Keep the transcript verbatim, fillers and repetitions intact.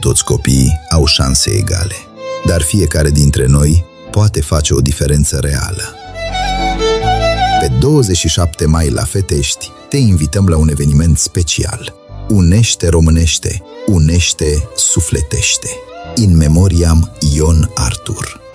toți copiii au șanse egale, dar fiecare dintre noi poate face o diferență reală. Pe douăzeci și șapte mai la Fetești te invităm la un eveniment special. Unește românește, unește sufletește. In memoriam Ion Artur.